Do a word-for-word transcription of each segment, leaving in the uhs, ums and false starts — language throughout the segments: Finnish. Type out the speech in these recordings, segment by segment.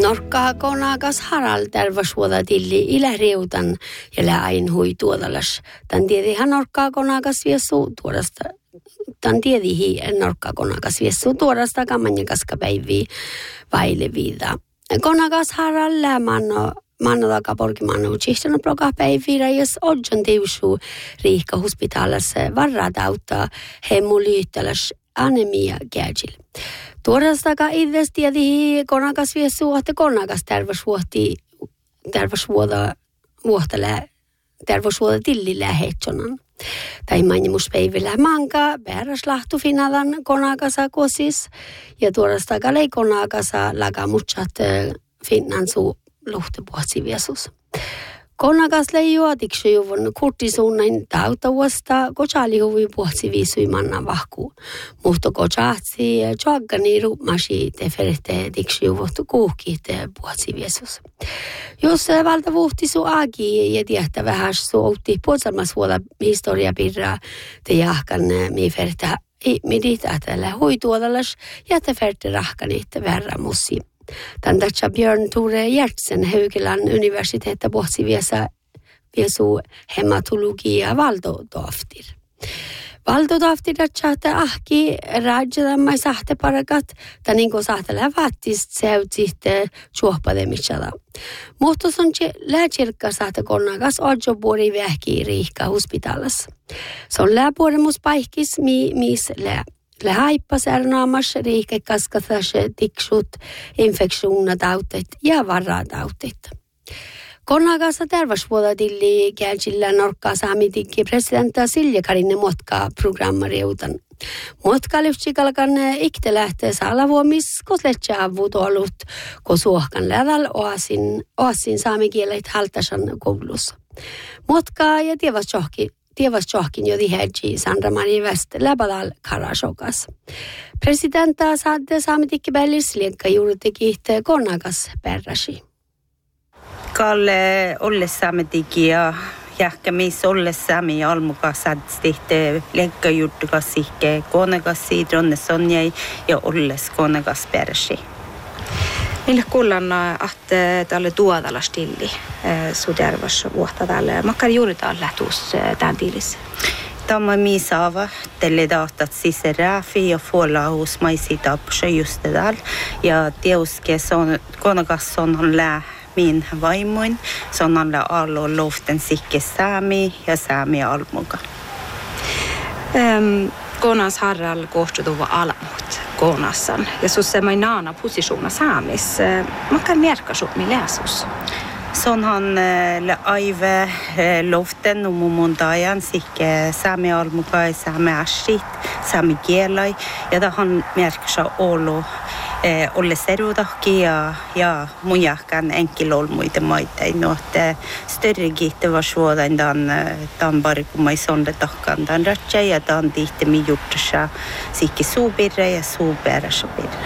Norkkaa konakas Harald tervasuoda tilli ilä reutan ja läin hui tuodalas. Tän tiedihän norkkaa konakas viessu tuodasta. Tän tiedihi norkkaa konakas viessu tuodasta kamanjakaska päiviä vaileviida. Konakas Harald lämänno manno takaporki manno utsihtanut bloga päiviä, jos odjon teusu riikka hospitaalassa varrata auttaa hemolyyttäläs anemia käjil. Tuodastaka itse tiedi konakas viessu, että konakas terveysvuotti terveysvuoda vuohtele terveysvuoda tillillä heitsonan. Tai manjimuspäivillä manka pääräs lahtu finalan konakasa kosis ja tuodastaka lei konakasa lagamutsat finansu luhtepuhasi viesus. Konakas lei juotiksi juvun kurtisuunnain tautavasta kochali huvi puhasi viisui manna vahku. Mutta kochaatsi joaggani rummasi teferete tiksi juvuttu kuuhkiite puhasi viesus. Jos valta vuhtisu agi ja tiehtä vähän suoutti puolsalmas vuoda historiapirraa te jahkan mi ferta miditä tällä huituodalas ja te ferte rahkanit verran mussi. Tantatsa Björn Tore Järtsen Haukelan universiteetta pohti viesä viesu hematologia valdotaftir. Valdotaftir että ahki rajadammai sahte parakat, tai niin kuin sahte lävättist seutsitte juohpademitsada. Mutta on lääkirkka sahte konnakas odjo puori vähki riikka hospitaalassa. Se on lääpuoremus paikis mi mis lää. Le haippas ernaamas riike kaskathas tiksut, infektionnatautet ja varratautet. Konnakassa terveysvuoda tilli käjillä norkkaa saamitikki presidentta Silja Karinne Motka programmareutan. Motka lyftsikalkan ikte lähtee salavuomis, kosletse avutolut, ko suohkan lädal oasin, oasin saamikielet haltasan koulussa. Motka ja tievas johki. Tievas johkin jo tiheji Sandra Marie West läpadal karasokas. Presidentta saadde saamitikki bällis liekka juuri tekihte konnakas perrasi. Kalle olle saamitikki ja jähkämis olle saami almukas saadstihte liekka juttukas ihke konnakas siidronne sonjai ja olles konnakas perrasi. Niille kuullaan, että tälle tuodalas tilli sudervas vuotta tälle. Makkar juuri täällä lähtuus tämän tiilissä. Tämä mi saava tälle daatat sisäräfi ja fuolaus maisi tapsa just täällä. Ja teuske son konakas on lää min vaimoin. Se on alla allo loften sikke saami ja saami almuka. Um, Konas Harald kohtuutuva alamut konassan. Ja susse mai naana positiona saamis. Makka merkasut mi läsus. Sonhan le aive loften och mumundajan sikke saami almukai saami ashit saami kielai ja dahan merksa olo Eh, olle serudahki ja, ja mujahkan enkilolmuita maita. No, että större gitte var suodan dan, dan bara kumai sonde tahkan dan ratja ja dan tihte mi juttusa sikki suubirre ja suuberässä birre.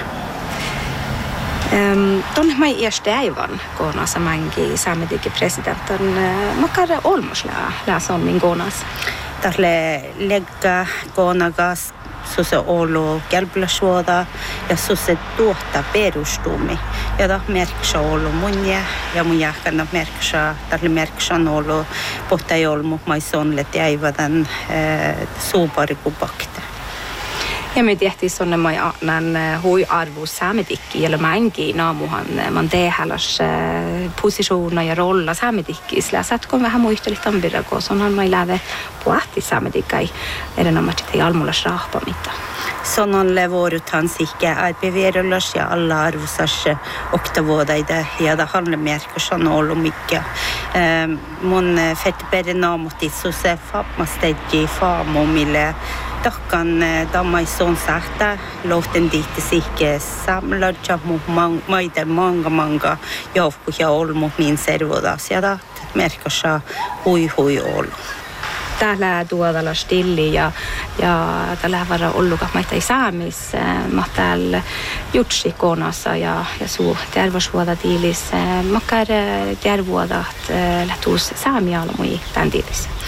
Um, Tuonne mai iästä äivän koonassa mangi saametikin presidentin uh, makara olmuslää läsa min koonas. Tälle legga koonagas susse olo kelplasuoda ja susse tuotta perustumi. Ja da merksa olo munja ja munja kana merksa tälle merksa olo pohtai olmu mai sonlet jäivädan eh, suuparikupakta. Ja me tehtiin sonne mai annan hui arvo sametikki ja mangi naamuhan man tehälas positiona ja rolla sametikkis läsatkon vähän muistelit tampira ko sonhan mai läve puhti sametikkai erinomaisesti ei almulas rahpamitta. Sonon levorutan sikke arpiverulas ja alla arvosas oktavuodaida ja da handle merksan olo mikka. Mun fettbere naamutti susse fapmastegi faamo mille tahkan damai son sahta lohten diitte sikke samladja mu maide manga manga joukku ja olmu min servodas ja da merkasa hui hui olo. Täällä tuodalla stilli ja ja tällä vara olluka maita ei saamis mä täällä jutsi konassa ja ja suu terveysvuoda tiilis makkar tervuodat lähtuus saamialmui tän tiilis.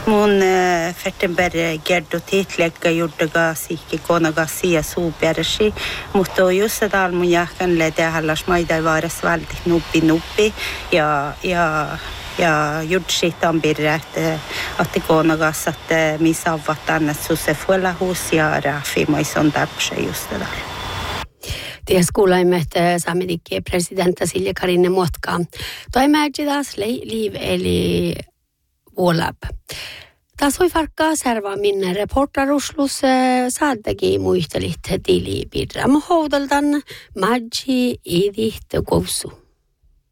mun Fertenberg Gerdo Titlegga juurdaga siikki konaga sia suupersi, mutta just täällä mun jahkan lede hallas maida vaaras valti nuppi nuppi ja ja ja juursitan birre että att konaga att missä avatan så se fulla hus ja rafi maison tapse just täällä. Ties kuulemme, että Saamedikkien presidentti Silja Karinen Muotka toimäärti taas liiv eli vuolab. Taas voi farkkaa servaa minne reportaruslus saadagi muistelit tili pirram houdaltan maggi idihtä kousu.